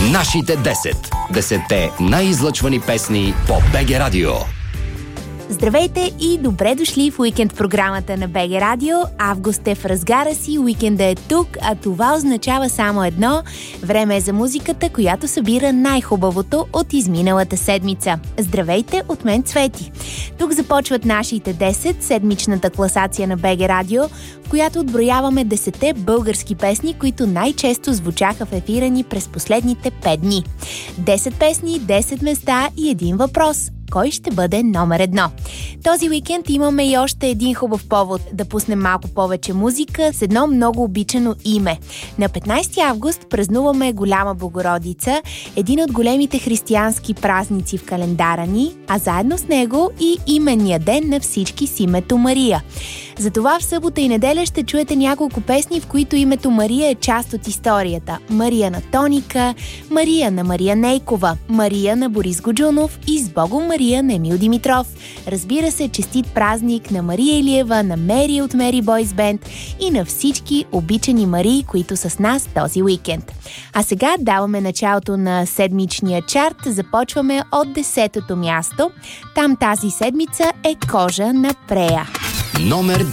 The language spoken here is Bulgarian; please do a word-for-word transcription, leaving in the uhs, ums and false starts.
Нашите десет. Десетте най-излъчвани песни по БГ Радио. Здравейте и добре дошли в уикенд програмата на БГ Радио. Август е в разгара си, уикенда е тук, а това означава само едно. Време е за музиката, която събира най-хубавото от изминалата седмица. Здравейте, от мен Цвети. Тук започват нашите десет, седмичната класация на БГ Радио, в която отброяваме десетте български песни, които най-често звучаха в ефира ни през последните пет дни. десет песни, десет места и един въпрос. Кой ще бъде номер едно? Този уикенд имаме и още един хубав повод да пуснем малко повече музика с едно много обичано име. На петнайсети август празнуваме Голяма Богородица, един от големите християнски празници в календара ни, а заедно с него и именния ден на всички с името Мария. Затова в събота и неделя ще чуете няколко песни, в които името Мария е част от историята. Мария на Тоника, Мария на Мария Нейкова, Мария на Борис Годжунов и с Богом Мария на Емил Димитров. Разбира се, честит празник на Мария Илиева, на Мери от Мери Бойс Бенд и на всички обичани Марии, които са с нас този уикенд. А сега даваме началото на седмичния чарт. Започваме от десетото място. Там тази седмица е Кожа на Прея. Номер